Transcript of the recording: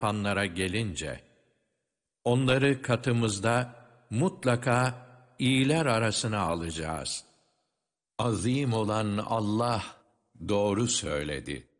yapanlara gelince, onları katımızda mutlaka iyiler arasına alacağız. Azim olan Allah doğru söyledi.